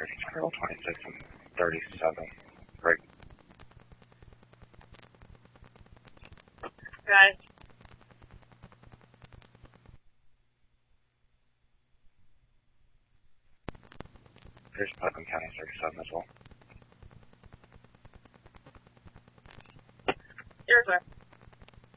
There's Squirrel 26 and 37. Right. Got it. There's Putnam County 37 as well. Here's where.